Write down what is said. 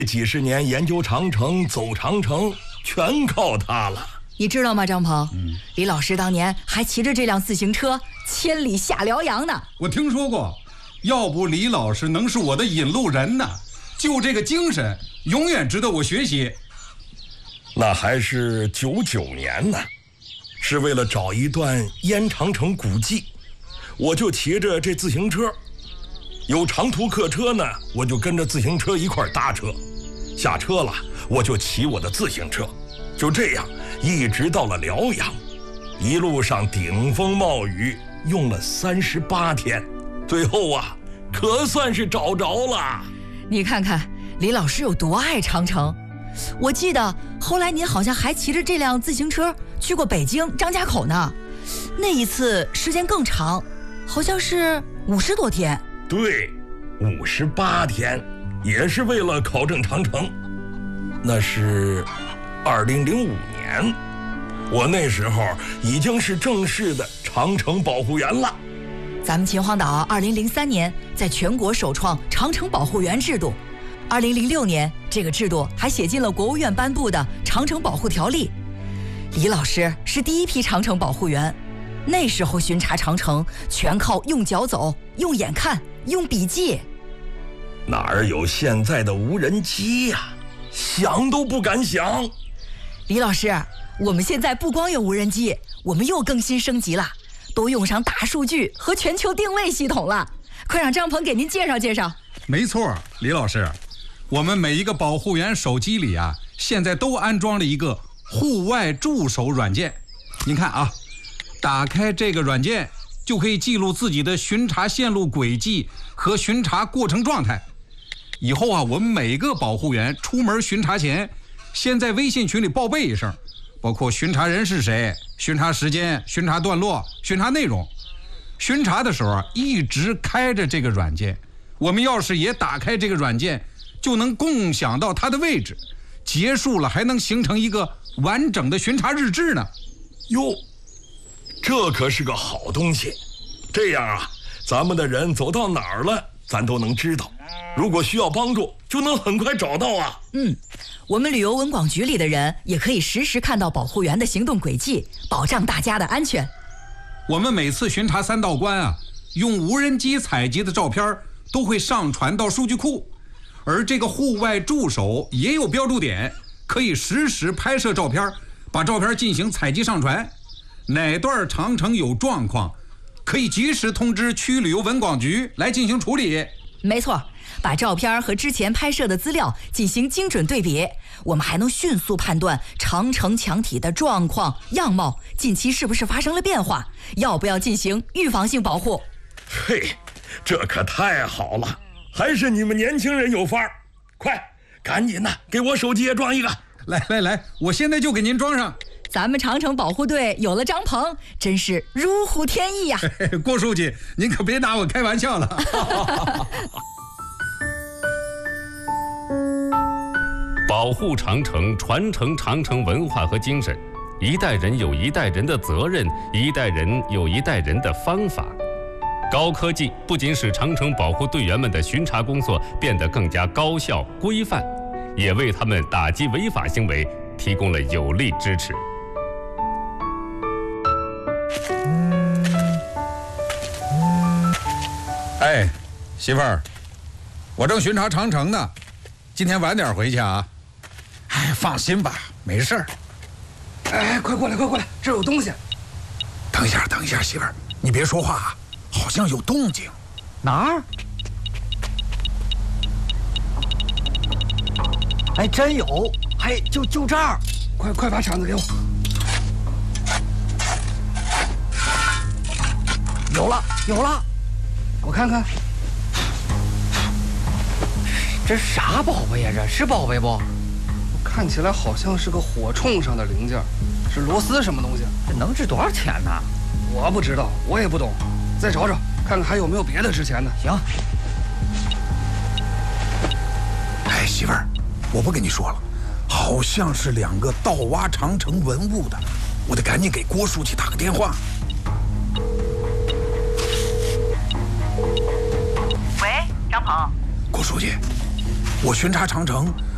几十年研究长城、走长城，全靠他了。 你知道吗，张鹏？李老师当年还骑着这辆自行车千里下辽阳呢。 我听说过，要不李老师能是我的引路人呢？就这个精神，永远值得我学习。 那还是99年呢，是为了找一段燕长城古迹，我就骑着这自行车。有长途客车呢，我就跟着自行车一块搭车，下车了我就骑我的自行车，就这样一直到了辽阳，一路上顶风冒雨，用了38天，最后啊，可算是找着了。 你看看李老师有多爱长城，我记得后来您好像还骑着这辆自行车去过北京张家口呢，那一次时间更长，好像是50多天。 对，58天，也是为了考证长城。那是2005年，我那时候已经是正式的长城保护员了。 咱们秦皇岛2003年在全国首创长城保护员制度，2006年这个制度还写进了国务院颁布的长城保护条例。李老师是第一批长城保护员，那时候巡查长城全靠用脚走、用眼看、用笔记。 哪儿有现在的无人机呀？想都不敢想。 李老师，我们现在不光有无人机，我们又更新升级了，都用上大数据和全球定位系统了。快让张鹏给您介绍介绍。 没错，李老师，我们每一个保护员手机里啊，现在都安装了一个户外助手软件。您看啊，打开这个软件就可以记录自己的巡查线路轨迹和巡查过程状态。以后啊，我们每个保护员出门巡查前，先在微信群里报备一声，包括巡查人是谁、巡查时间、巡查段落、巡查内容。巡查的时候啊，一直开着这个软件。我们要是也打开这个软件，就能共享到它的位置，结束了还能形成一个完整的巡查日志呢。 哟，这可是个好东西。这样啊，咱们的人走到哪儿了，咱都能知道。如果需要帮助，就能很快找到啊。 我们旅游文广局里的人也可以实时看到保护员的行动轨迹，保障大家的安全。 我们每次巡查3道关啊，用无人机采集的照片都会上传到数据库，而这个户外助手也有标注点，可以实时拍摄照片，把照片进行采集上传。哪段长城有状况，可以及时通知区旅游文广局来进行处理。 没错，把照片和之前拍摄的资料进行精准对比，我们还能迅速判断长城墙体的状况、样貌，近期是不是发生了变化，要不要进行预防性保护。 嘿，这可太好了，还是你们年轻人有范儿。快，赶紧的，给我手机也装一个。 来，我现在就给您装上。 咱们长城保护队有了张鹏，真是如虎添翼呀！ 郭书记，您可别拿我开玩笑了。 保护长城，传承长城文化和精神，一代人有一代人的责任，一代人有一代人的方法。高科技不仅使长城保护队员们的巡查工作变得更加高效规范，也为他们打击违法行为提供了有力支持。 哎，媳妇儿，我正巡查长城呢，今天晚点回去啊。哎，放心吧，没事儿。 哎，快过来，这有东西。 等一下，媳妇儿，你别说话啊，好像有动静。 哪儿？哎，真有！哎，就这儿。快把铲子给我。有了，我看看。这啥宝贝呀？这是宝贝不？看起来好像是个火铳上的零件，是螺丝什么东西？这能值多少钱呢？我不知道，我也不懂。再找找，看看还有没有别的值钱的。行。 哎，媳妇儿，我不跟你说了，好像是2个盗挖长城文物的，我得赶紧给郭书记打个电话。 喂，张鹏。 郭书记，我巡查长城